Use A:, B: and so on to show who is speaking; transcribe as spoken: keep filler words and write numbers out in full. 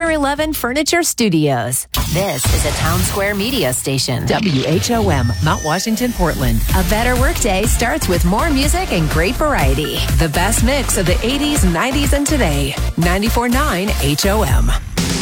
A: Center eleven Furniture Studios. This is a Town Square media station. W H O M, Mount Washington, Portland. A better workday starts with more music and great variety. The best mix of the eighties, nineties, and today. ninety-four point nine H O M.